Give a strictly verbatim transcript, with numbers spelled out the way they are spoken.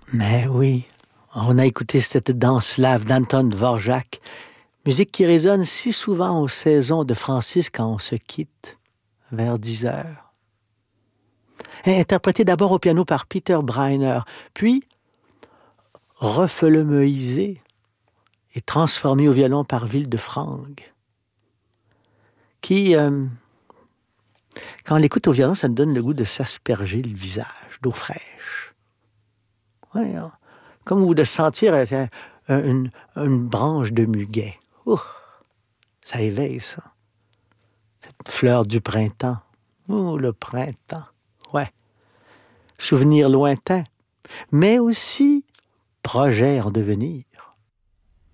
Mais oui, on a écouté cette danse slave d'Anton Dvorak, musique qui résonne si souvent aux saisons de Francis quand on se quitte, vers dix heures. Interprétée d'abord au piano par Peter Breiner, puis refelemeisée et transformée au violon par Wildefrank, qui, euh, quand on l'écoute au violon, ça me donne le goût de s'asperger le visage d'eau fraîche. Ouais, hein? Comme ou de sentir euh, une, une branche de muguet. Ouh, ça éveille, ça. Cette fleur du printemps. Ouh, le printemps. Ouais. Souvenir lointain, mais aussi projet en devenir.